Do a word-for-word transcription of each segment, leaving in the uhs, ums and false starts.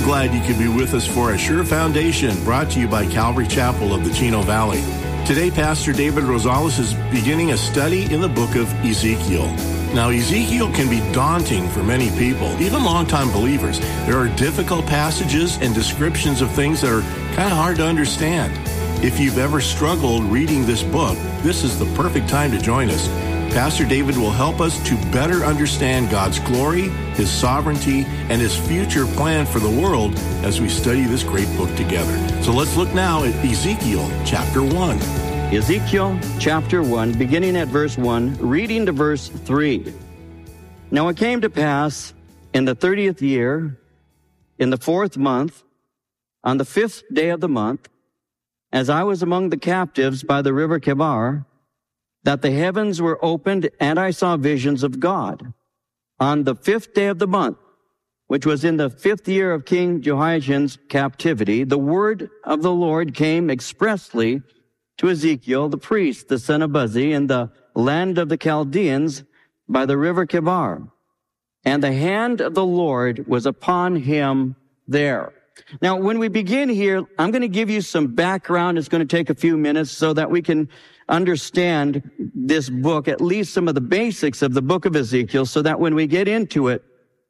glad you could be with us for A Sure Foundation, brought to you by Calvary Chapel of the Chino Valley. Today, Pastor David Rosales is beginning a study in the book of Ezekiel. Now, Ezekiel can be daunting for many people, even longtime believers. There are difficult passages and descriptions of things that are kind of hard to understand. If you've ever struggled reading this book, this is the perfect time to join us. Pastor David will help us to better understand God's glory, His sovereignty, and His future plan for the world as we study this great book together. So let's look now at Ezekiel chapter one. Ezekiel chapter one, beginning at verse one, reading to verse three. Now it came to pass in the thirtieth year, in the fourth month, on the fifth day of the month, as I was among the captives by the river Kebar, that the heavens were opened, and I saw visions of God. On the fifth day of the month, which was in the fifth year of King Jehoiachin's captivity, the word of the Lord came expressly to Ezekiel, the priest, the son of Buzi, in the land of the Chaldeans by the river Kebar. And the hand of the Lord was upon him there. Now, when we begin here, I'm going to give you some background. It's going to take a few minutes so that we can understand this book, at least some of the basics of the book of Ezekiel, so that when we get into it,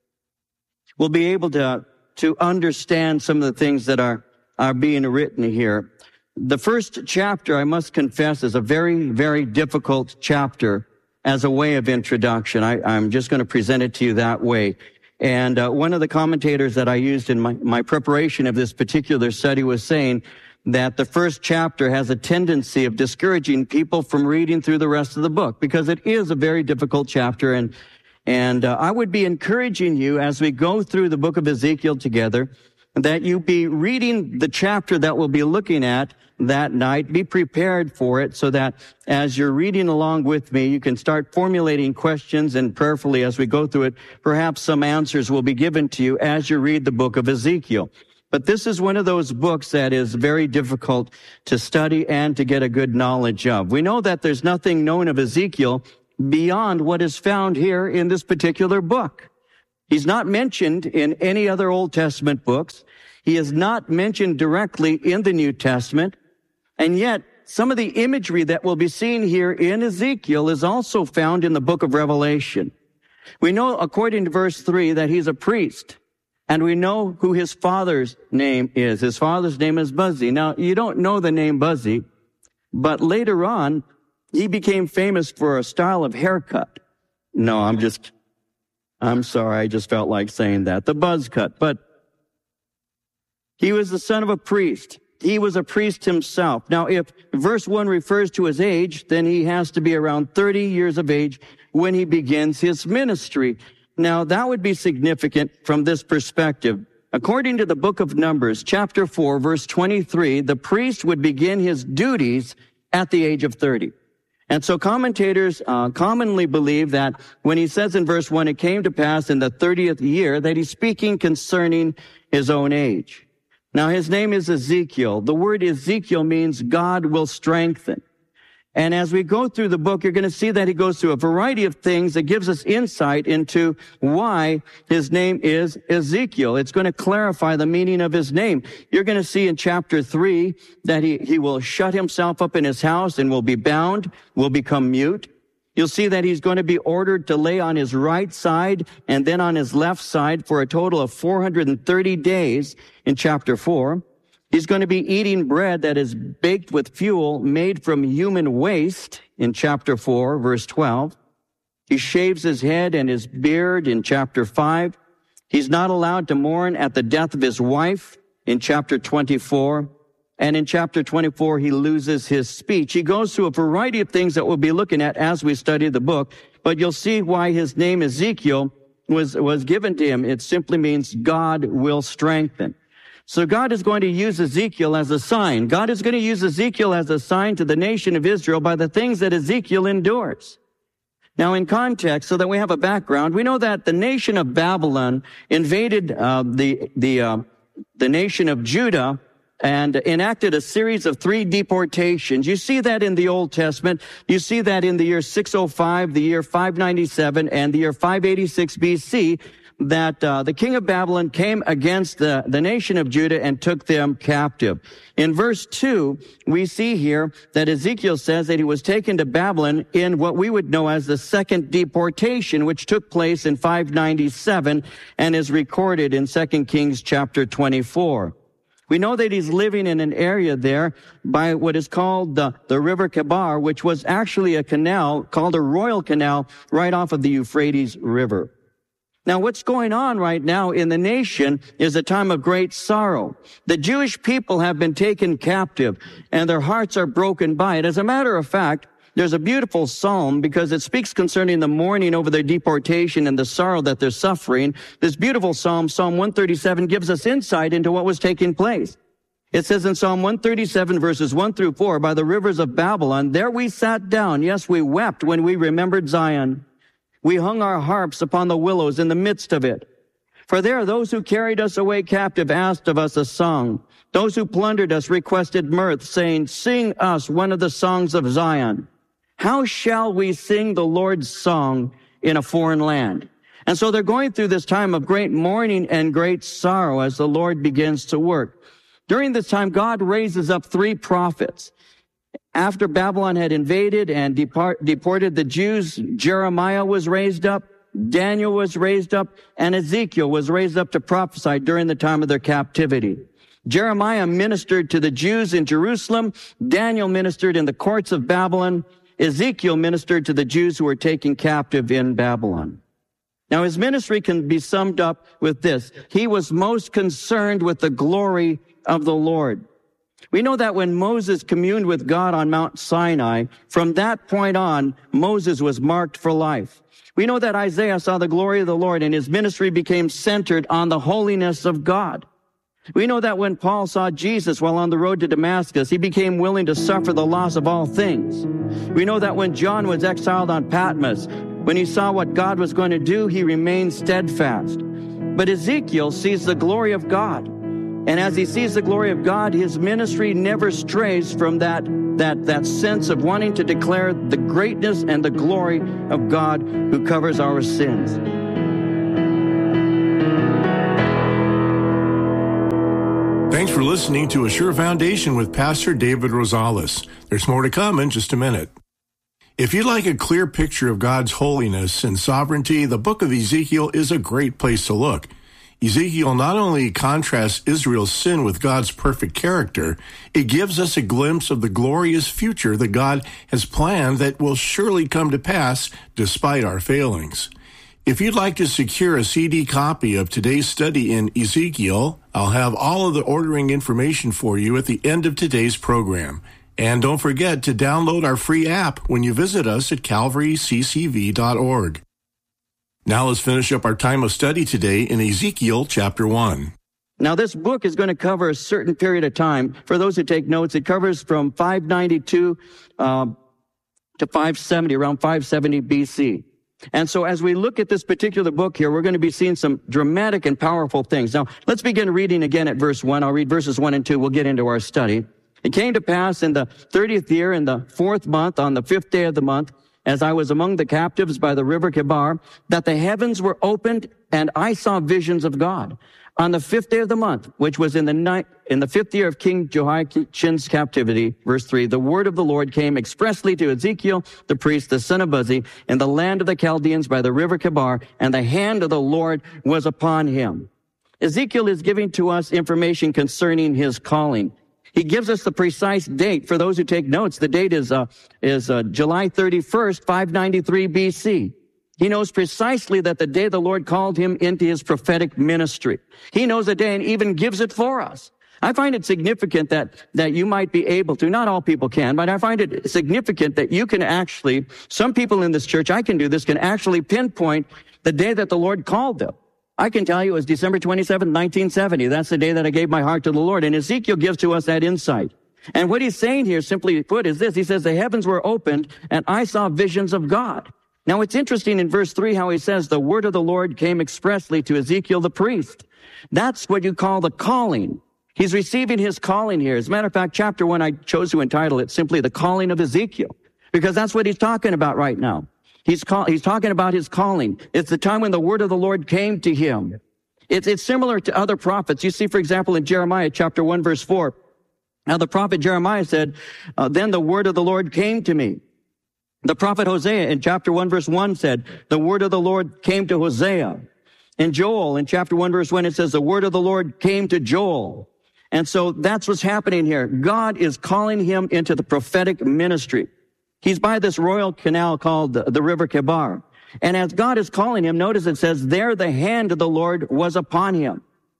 we'll be able to, to understand some of the things that are, are being written here. The first chapter, I must confess, is a very, very difficult chapter as a way of introduction. I, I'm just going to present it to you that way. And uh, one of the commentators that I used in my, my preparation of this particular study was saying that the first chapter has a tendency of discouraging people from reading through the rest of the book, because it is a very difficult chapter. And, and uh, I would be encouraging you as we go through the book of Ezekiel together, that you be reading the chapter that we'll be looking at that night. Be prepared for it so that as you're reading along with me, you can start formulating questions, and prayerfully as we go through it, perhaps some answers will be given to you as you read the book of Ezekiel. But this is one of those books that is very difficult to study and to get a good knowledge of. We know that there's nothing known of Ezekiel beyond what is found here in this particular book. He's not mentioned in any other Old Testament books. He is not mentioned directly in the New Testament. And yet, some of the imagery that we'll be seeing here in Ezekiel is also found in the book of Revelation. We know, according to verse three, that he's a priest. And we know who his father's name is. His father's name is Buzi. Now, you don't know the name Buzi, but later on, he became famous for a style of haircut. No, I'm just, I'm sorry, I just felt like saying that. The buzz cut. But he was the son of a priest. He was a priest himself. Now, if verse one refers to his age, then he has to be around thirty years of age when he begins his ministry. Now, that would be significant from this perspective. According to the book of Numbers, chapter four, verse twenty-three, the priest would begin his duties at the age of thirty. And so commentators uh, commonly believe that when he says in verse one, it came to pass in the thirtieth year, that he's speaking concerning his own age. Now, his name is Ezekiel. The word Ezekiel means God will strengthen. And as we go through the book, you're going to see that he goes through a variety of things that gives us insight into why his name is Ezekiel. It's going to clarify the meaning of his name. You're going to see in chapter three that he, he will shut himself up in his house and will be bound, will become mute. You'll see that he's going to be ordered to lay on his right side and then on his left side for a total of four hundred thirty days in chapter four. He's going to be eating bread that is baked with fuel made from human waste in chapter four, verse twelve. He shaves his head and his beard in chapter five. He's not allowed to mourn at the death of his wife in chapter twenty-four. And in chapter twenty-four, he loses his speech. He goes through a variety of things that we'll be looking at as we study the book. But you'll see why his name Ezekiel was, was given to him. It simply means God will strengthen. So God is going to use Ezekiel as a sign. God is going to use Ezekiel as a sign to the nation of Israel by the things that Ezekiel endures. Now, in context, so that we have a background, we know that the nation of Babylon invaded uh, the the uh, the nation of Judah and enacted a series of three deportations. You see that in the Old Testament. You see that in the year six oh five, the year five ninety-seven, and the year five eighty-six B C. that uh, the king of Babylon came against the, the nation of Judah and took them captive. In verse two, we see here that Ezekiel says that he was taken to Babylon in what we would know as the second deportation, which took place in five ninety-seven and is recorded in Second Kings chapter twenty-four. We know that he's living in an area there by what is called the, the River Kebar, which was actually a canal called a royal canal right off of the Euphrates River. Now, what's going on right now in the nation is a time of great sorrow. The Jewish people have been taken captive, and their hearts are broken by it. As a matter of fact, there's a beautiful psalm because it speaks concerning the mourning over their deportation and the sorrow that they're suffering. This beautiful psalm, Psalm one thirty-seven, gives us insight into what was taking place. It says in Psalm one thirty-seven, verses one through four, by the rivers of Babylon, there we sat down. Yes, we wept when we remembered Zion. We hung our harps upon the willows in the midst of it. For there those who carried us away captive asked of us a song. Those who plundered us requested mirth, saying, sing us one of the songs of Zion. How shall we sing the Lord's song in a foreign land? And so they're going through this time of great mourning and great sorrow as the Lord begins to work. During this time, God raises up three prophets. After Babylon had invaded and depart, deported the Jews, Jeremiah was raised up, Daniel was raised up, and Ezekiel was raised up to prophesy during the time of their captivity. Jeremiah ministered to the Jews in Jerusalem. Daniel ministered in the courts of Babylon. Ezekiel ministered to the Jews who were taken captive in Babylon. Now, his ministry can be summed up with this. He was most concerned with the glory of the Lord. We know that when Moses communed with God on Mount Sinai, from that point on, Moses was marked for life. We know that Isaiah saw the glory of the Lord and his ministry became centered on the holiness of God. We know that when Paul saw Jesus while on the road to Damascus, he became willing to suffer the loss of all things. We know that when John was exiled on Patmos, when he saw what God was going to do, he remained steadfast. But Ezekiel sees the glory of God. And as he sees the glory of God, his ministry never strays from that, that, that sense of wanting to declare the greatness and the glory of God who covers our sins. Thanks for listening to A Sure Foundation with Pastor David Rosales. There's more to come in just a minute. If you'd like a clear picture of God's holiness and sovereignty, the book of Ezekiel is a great place to look. Ezekiel not only contrasts Israel's sin with God's perfect character, it gives us a glimpse of the glorious future that God has planned that will surely come to pass despite our failings. If you'd like to secure a C D copy of today's study in Ezekiel, I'll have all of the ordering information for you at the end of today's program. And don't forget to download our free app when you visit us at calvary c c v dot org. Now let's finish up our time of study today in Ezekiel chapter one. Now this book is going to cover a certain period of time. For those who take notes, it covers from five ninety-two uh, to five seventy, around five seventy B C. And so as we look at this particular book here, we're going to be seeing some dramatic and powerful things. Now let's begin reading again at verse one. I'll read verses one and two. We'll get into our study. It came to pass in the thirtieth year, in the fourth month, on the fifth day of the month, as I was among the captives by the river Kebar, that the heavens were opened, and I saw visions of God. On the fifth day of the month, which was in the ninth, in the fifth year of King Jehoiachin's captivity, verse three, the word of the Lord came expressly to Ezekiel, the priest, the son of Buzi, in the land of the Chaldeans by the river Kebar, and the hand of the Lord was upon him. Ezekiel is giving to us information concerning his calling. He gives us the precise date. For those who take notes, the date is uh, is uh, July thirty-first, five ninety-three B C. He knows precisely that the day the Lord called him into his prophetic ministry. He knows the day and even gives it for us. I find it significant that, that you might be able to, not all people can, but I find it significant that you can actually, some people in this church, I can do this, can actually pinpoint the day that the Lord called them. I can tell you it was December twenty-seventh, nineteen seventy. That's the day that I gave my heart to the Lord. And Ezekiel gives to us that insight. And what he's saying here, simply put, is this. He says, the heavens were opened, and I saw visions of God. Now, it's interesting in verse three how he says, the word of the Lord came expressly to Ezekiel the priest. That's what you call the calling. He's receiving his calling here. As a matter of fact, chapter one, I chose to entitle it simply The Calling of Ezekiel, because that's what he's talking about right now. He's call, he's talking about his calling. It's the time when the word of the Lord came to him. It's, it's similar to other prophets. You see, for example, in Jeremiah chapter one, verse four, now the prophet Jeremiah said, uh, then the word of the Lord came to me. The prophet Hosea in chapter one, verse one said, the word of the Lord came to Hosea. In Joel, in chapter one, verse one, it says, the word of the Lord came to Joel. And so that's what's happening here. God is calling him into the prophetic ministry. He's by this royal canal called the, the River Kebar. And as God is calling him, notice it says, there the hand of the Lord was upon him.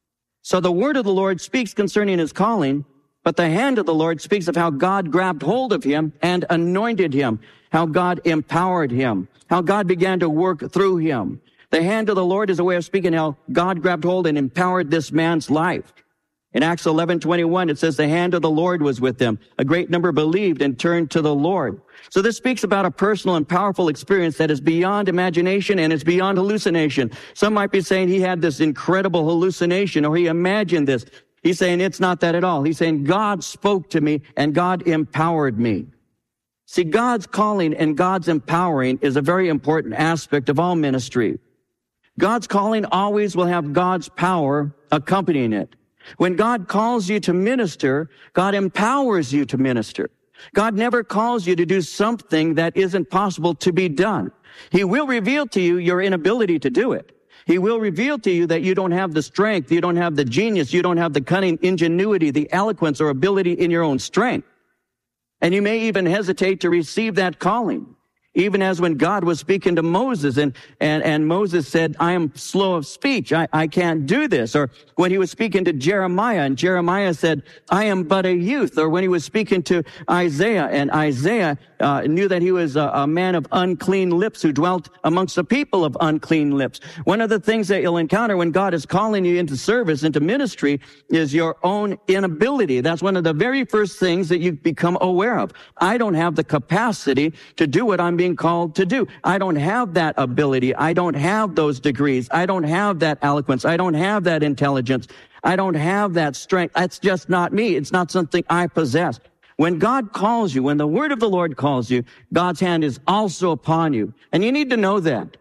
So the word of the Lord speaks concerning his calling, but the hand of the Lord speaks of how God grabbed hold of him and anointed him, how God empowered him, how God began to work through him. The hand of the Lord is a way of speaking how God grabbed hold and empowered this man's life. In Acts eleven twenty-one, it says the hand of the Lord was with them. A great number believed and turned to the Lord. So this speaks about a personal and powerful experience that is beyond imagination and it's beyond hallucination. Some might be saying he had this incredible hallucination or he imagined this. He's saying it's not that at all. He's saying God spoke to me and God empowered me. See, God's calling and God's empowering is a very important aspect of all ministry. God's calling always will have God's power accompanying it. When God calls you to minister, God empowers you to minister. God never calls you to do something that isn't possible to be done. He will reveal to you your inability to do it. He will reveal to you that you don't have the strength, you don't have the genius, you don't have the cunning, ingenuity, the eloquence or ability in your own strength. And you may even hesitate to receive that calling. Even as when God was speaking to Moses and, and, and Moses said, I am slow of speech. I, I can't do this. Or when he was speaking to Jeremiah and Jeremiah said, I am but a youth. Or when he was speaking to Isaiah and Isaiah uh, knew that he was a, a man of unclean lips who dwelt amongst the people of unclean lips. One of the things that you'll encounter when God is calling you into service, into ministry, is your own inability. That's one of the very first things that you become aware of. I don't have the capacity to do what I'm being called to do. I don't have that ability. I don't have those degrees. I don't have that eloquence. I don't have that intelligence. I don't have that strength. That's just not me. It's not something I possess. When God calls you, when the word of the Lord calls you, God's hand is also upon you. And you need to know that.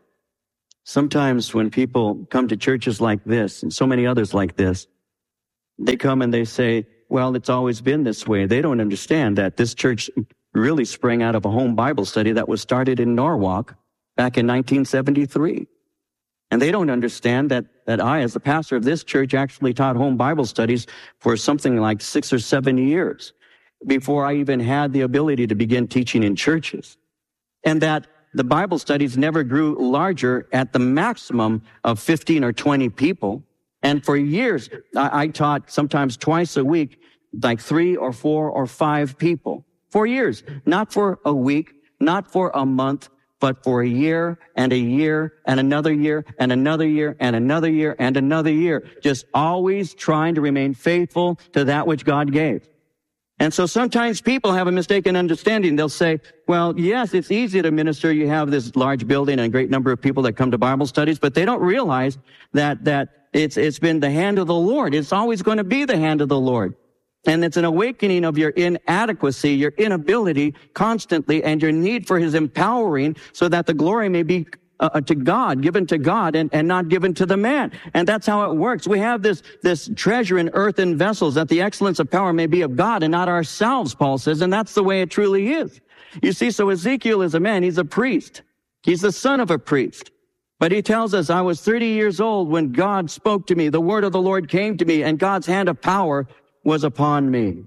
Sometimes when people come to churches like this and so many others like this, they come and they say, well, it's always been this way. They don't understand that this church really sprang out of a home Bible study that was started in Norwalk back in nineteen seventy-three. And they don't understand that, that I, as the pastor of this church, actually taught home Bible studies for something like six or seven years before I even had the ability to begin teaching in churches. And that the Bible studies never grew larger at the maximum of fifteen or twenty people. And for years, I, I taught sometimes twice a week, like three or four or five people. For years, not for a week, not for a month, but for a year and a year and another year and another year and another year and another year. Just always trying to remain faithful to that which God gave. And so sometimes people have a mistaken understanding. They'll say, well, yes, it's easy to minister. You have this large building and a great number of people that come to Bible studies, but they don't realize that, that it's, it's been the hand of the Lord. It's always going to be the hand of the Lord. And it's an awakening of your inadequacy, your inability constantly, and your need for his empowering so that the glory may be uh, to God, given to God and, and not given to the man. And that's how it works. We have this, this treasure in earthen vessels that the excellence of power may be of God and not ourselves, Paul says. And that's the way it truly is. You see, so Ezekiel is a man. He's a priest. He's the son of a priest. But he tells us, I was thirty years old when God spoke to me. The word of the Lord came to me and God's hand of power was upon me.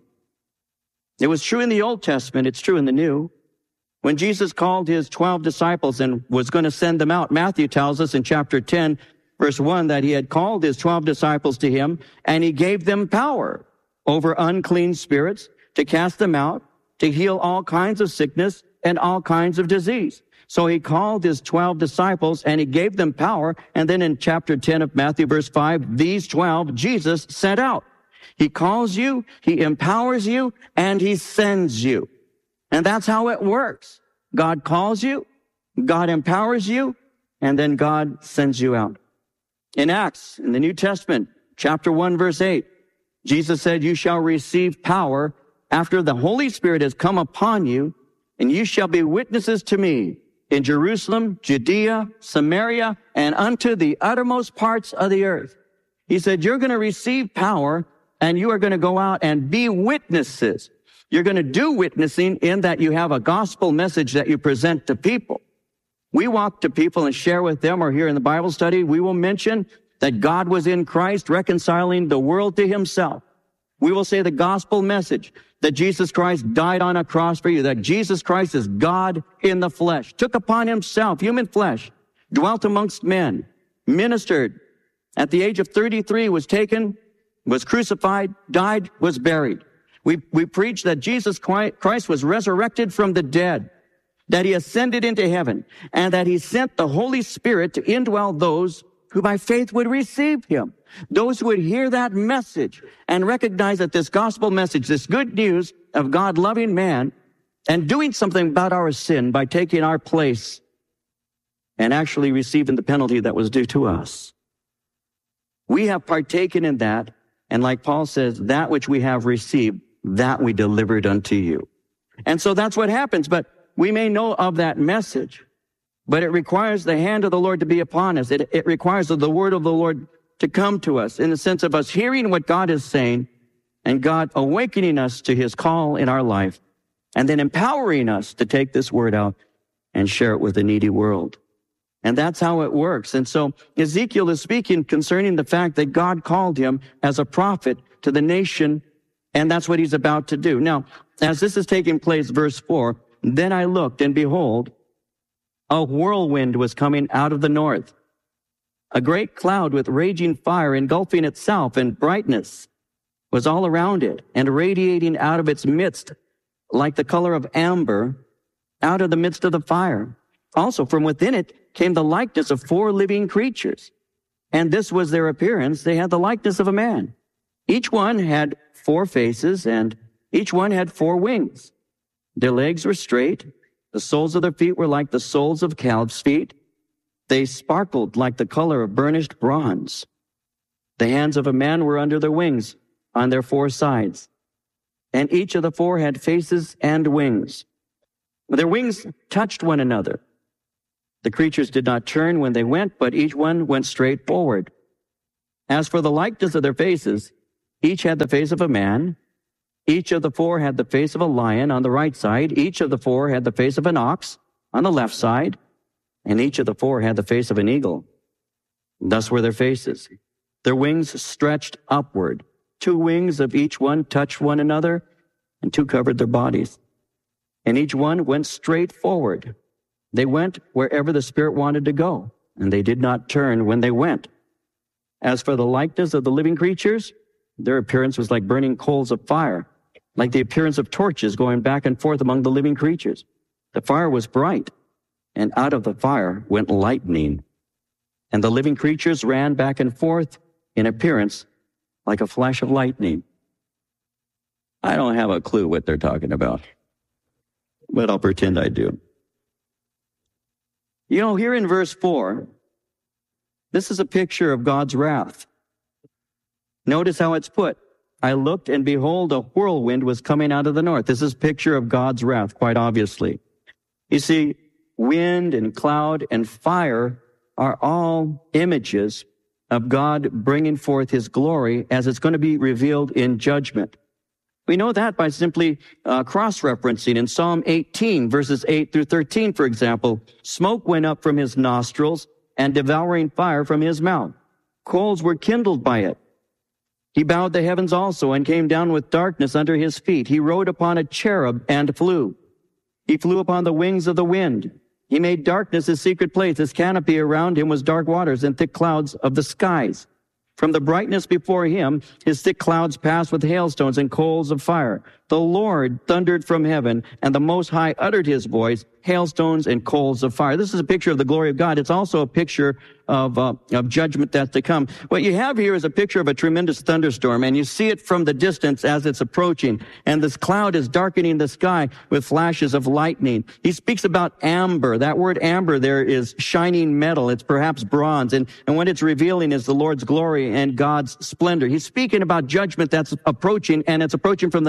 It was true in the Old Testament. It's true in the New. When Jesus called his twelve disciples and was going to send them out, Matthew tells us in chapter ten, verse one, that he had called his twelve disciples to him and he gave them power over unclean spirits to cast them out, to heal all kinds of sickness and all kinds of disease. So he called his twelve disciples and he gave them power. And then in chapter ten of Matthew, verse five, these twelve Jesus sent out. He calls you, he empowers you, and he sends you. And that's how it works. God calls you, God empowers you, and then God sends you out. In Acts, in the New Testament, chapter one, verse eight, Jesus said, you shall receive power after the Holy Spirit has come upon you, and you shall be witnesses to me in Jerusalem, Judea, Samaria, and unto the uttermost parts of the earth. He said, you're going to receive power and you are going to go out and be witnesses. You're going to do witnessing in that you have a gospel message that you present to people. We walk to people and share with them, or here in the Bible study, we will mention that God was in Christ reconciling the world to himself. We will say the gospel message that Jesus Christ died on a cross for you, that Jesus Christ is God in the flesh, took upon himself human flesh, dwelt amongst men, ministered. At the age of thirty-three, was taken, was crucified, died, was buried. We, we preach that Jesus Christ was resurrected from the dead, that he ascended into heaven, and that he sent the Holy Spirit to indwell those who by faith would receive him. Those who would hear that message and recognize that this gospel message, this good news of God loving man and doing something about our sin by taking our place and actually receiving the penalty that was due to us. We have partaken in that, and like Paul says, that which we have received, that we delivered unto you. And so that's what happens, but we may know of that message, but it requires the hand of the Lord to be upon us. It, it requires the word of the Lord to come to us in the sense of us hearing what God is saying and God awakening us to his call in our life and then empowering us to take this word out and share it with the needy world. And that's how it works. And so Ezekiel is speaking concerning the fact that God called him as a prophet to the nation, and that's what he's about to do. Now, as this is taking place, verse four, then I looked, and behold, a whirlwind was coming out of the north, a great cloud with raging fire engulfing itself, and brightness was all around it, and radiating out of its midst like the color of amber out of the midst of the fire. Also from within it came the likeness of four living creatures, and this was their appearance. They had the likeness of a man. Each one had four faces, and each one had four wings. Their legs were straight. The soles of their feet were like the soles of calves' feet. They sparkled like the color of burnished bronze. The hands of a man were under their wings on their four sides, and each of the four had faces and wings. Their wings touched one another. The creatures did not turn when they went, but each one went straight forward. As for the likeness of their faces, each had the face of a man. Each of the four had the face of a lion on the right side. Each of the four had the face of an ox on the left side. And each of the four had the face of an eagle. Thus were their faces. Their wings stretched upward. Two wings of each one touched one another, and two covered their bodies. And each one went straight forward. They went wherever the Spirit wanted to go, and they did not turn when they went. As for the likeness of the living creatures, their appearance was like burning coals of fire, like the appearance of torches going back and forth among the living creatures. The fire was bright, and out of the fire went lightning. And the living creatures ran back and forth in appearance like a flash of lightning. I don't have a clue what they're talking about, but I'll pretend I do. You know, here in verse four, this is a picture of God's wrath. Notice how it's put. I looked, and behold, a whirlwind was coming out of the north. This is a picture of God's wrath, quite obviously. You see, wind and cloud and fire are all images of God bringing forth his glory as it's going to be revealed in judgment. We know that by simply uh, cross-referencing in Psalm eighteen, verses eight through thirteen, for example. Smoke went up from his nostrils and devouring fire from his mouth. Coals were kindled by it. He bowed the heavens also and came down with darkness under his feet. He rode upon a cherub and flew. He flew upon the wings of the wind. He made darkness his secret place. His canopy around him was dark waters and thick clouds of the skies. From the brightness before him, his thick clouds passed with hailstones and coals of fire. The Lord thundered from heaven, and the Most High uttered his voice, hailstones and coals of fire. This is a picture of the glory of God. It's also a picture of, uh, of judgment that's to come. What you have here is a picture of a tremendous thunderstorm, and you see it from the distance as it's approaching. And this cloud is darkening the sky with flashes of lightning. He speaks about amber. That word amber there is shining metal. It's perhaps bronze. And, and what it's revealing is the Lord's glory and God's splendor. He's speaking about judgment that's approaching, and it's approaching from the north.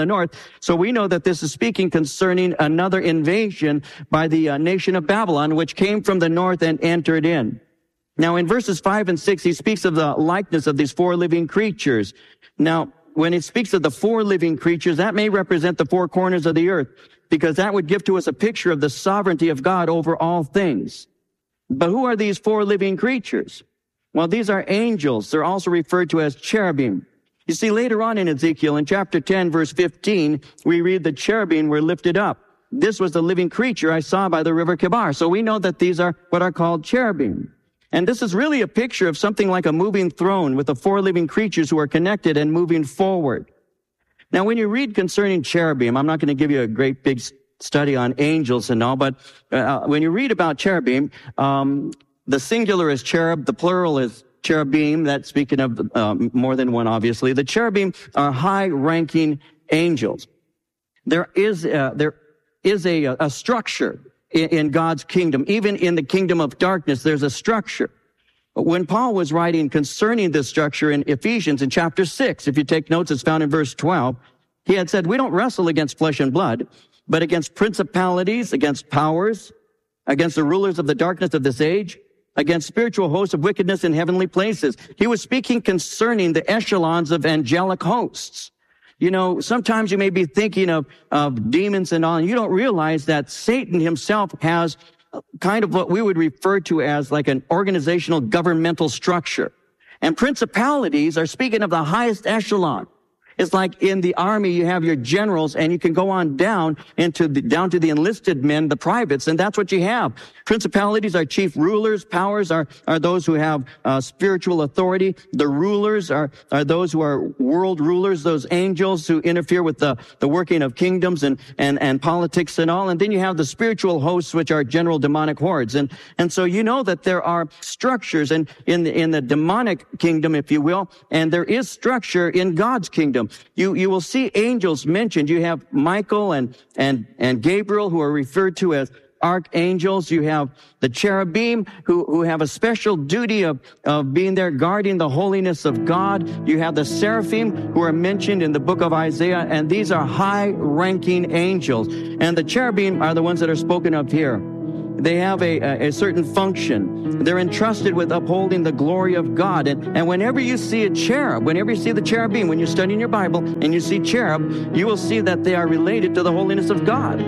So we know that this is speaking concerning another invasion by the uh, nation of Babylon, which came from the north and entered in. Now, in verses five and six, he speaks of the likeness of these four living creatures. Now, when it speaks of the four living creatures, that may represent the four corners of the earth, because that would give to us a picture of the sovereignty of God over all things. But who are these four living creatures? Well, these are angels. They're also referred to as cherubim. You see, later on in Ezekiel, in chapter ten, verse fifteen, we read the cherubim were lifted up. This was the living creature I saw by the river Kebar. So we know that these are what are called cherubim. And this is really a picture of something like a moving throne with the four living creatures who are connected and moving forward. Now, when you read concerning cherubim, I'm not going to give you a great big study on angels and all, but uh, when you read about cherubim, um, the singular is cherub, the plural is cherubim. That's speaking of um, more than one, obviously. The cherubim are high-ranking angels. There is uh, there is a, a structure in God's kingdom. Even in the kingdom of darkness, there's a structure. When Paul was writing concerning this structure in Ephesians in chapter six, if you take notes, it's found in verse twelve, he had said, we don't wrestle against flesh and blood, but against principalities, against powers, against the rulers of the darkness of this age, against spiritual hosts of wickedness in heavenly places. He was speaking concerning the echelons of angelic hosts. You know, sometimes you may be thinking of, of demons and all, and you don't realize that Satan himself has kind of what we would refer to as like an organizational governmental structure. And principalities are speaking of the highest echelon. It's like in the army, you have your generals, and you can go on down into the, down to the enlisted men, the privates, and that's what you have. Principalities are chief rulers. Powers are, are those who have uh, spiritual authority. The rulers are, are those who are world rulers, those angels who interfere with the, the working of kingdoms and, and, and politics and all. And then you have the spiritual hosts, which are general demonic hordes. And, and so you know that there are structures and in the, in the demonic kingdom, if you will, and there is structure in God's kingdom. You, you will see angels mentioned. You have Michael and, and, and Gabriel, who are referred to as archangels. You have the cherubim, who, who have a special duty of, of being there guarding the holiness of God. You have the seraphim, who are mentioned in the book of Isaiah, and these are high-ranking angels. And the cherubim are the ones that are spoken of here. They have a, a, a certain function. They're entrusted with upholding the glory of God. And, and whenever you see a cherub, whenever you see the cherubim, when you're studying your Bible and you see cherub, you will see that they are related to the holiness of God.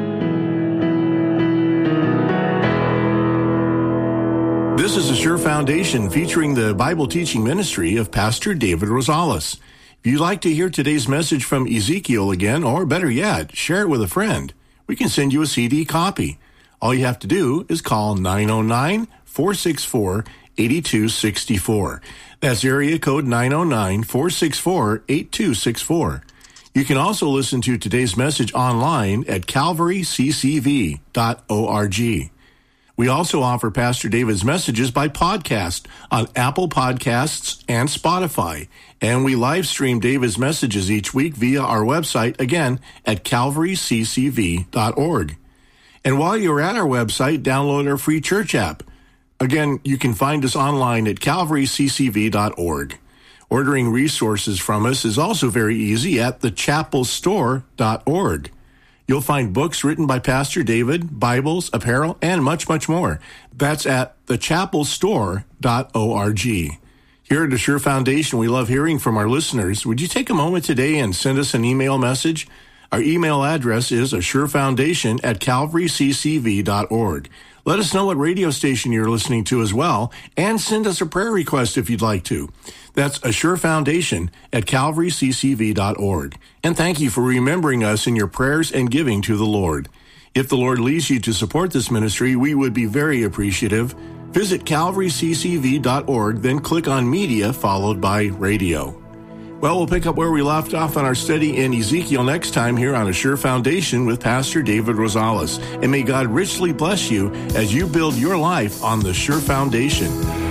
This is a Sure Foundation featuring the Bible teaching ministry of Pastor David Rosales. If you'd like to hear today's message from Ezekiel again, or better yet, share it with a friend, we can send you a C D copy. All you have to do is call nine oh nine, four six four, eight two six four. That's area code nine oh nine, four six four, eight two six four. You can also listen to today's message online at calvary c c v dot org. We also offer Pastor David's messages by podcast on Apple Podcasts and Spotify. And we live stream David's messages each week via our website, again, at calvary c c v dot org. And while you're at our website, download our free church app. Again, you can find us online at calvary c c v dot org. Ordering resources from us is also very easy at the chapel store dot org. You'll find books written by Pastor David, Bibles, apparel, and much, much more. That's at the chapel store dot org. Here at Assure Foundation, we love hearing from our listeners. Would you take a moment today and send us an email message? Our email address is assurefoundation at calvary c c v dot org. Let us know what radio station you're listening to as well, and send us a prayer request if you'd like to. That's assurefoundation at calvary c c v dot org. And thank you for remembering us in your prayers and giving to the Lord. If the Lord leads you to support this ministry, we would be very appreciative. Visit calvary c c v dot org, then click on Media, followed by Radio. Well, we'll pick up where we left off on our study in Ezekiel next time here on Assure Foundation with Pastor David Rosales. And may God richly bless you as you build your life on the Sure Foundation.